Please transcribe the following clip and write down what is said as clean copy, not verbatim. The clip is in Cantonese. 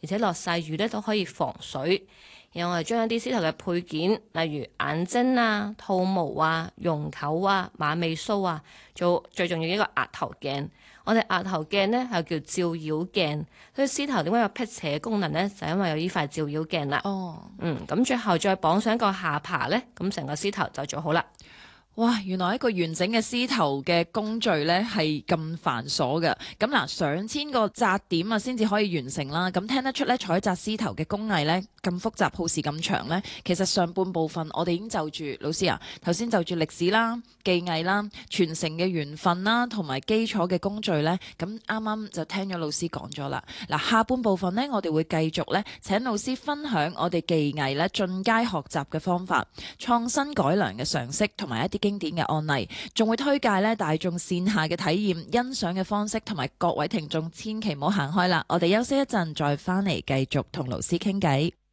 而且落細雨咧都可以防水。然後我哋將一啲獅頭嘅配件，例如眼睛啊、兔毛啊、絨球啊、馬尾鬚啊，做最重要嘅一個額頭鏡。我哋額頭鏡咧係叫照妖鏡，所以獅頭點解有辟邪嘅功能咧？就因為有呢塊照妖鏡啦。咁最後再綁上一個下巴咧，咁成個獅頭就做好啦。 哇！原來一個完整嘅獅頭嘅工序呢係咁繁瑣嘅。咁嗱，上千個紮點啊，先至可以完成啦。咁聽得出呢，採紮獅頭嘅工藝呢咁複雜，耗時咁長呢。其實上半部分我哋已經就住老師啊，頭先就住歷史啦、技藝啦、傳承嘅緣分啦，同埋基礎嘅工序呢。咁啱啱就聽咗老師講咗啦。嗱，下半部分呢，我哋會繼續呢請老師分享我哋技藝呢進階學習嘅方法、創新改良嘅常識同埋一啲經典嘅案例，仲會推介咧大眾線下嘅體驗、欣賞嘅方式，同埋各位聽眾千祈唔好行開啦！我哋休息一陣，再翻嚟繼續同老師傾偈。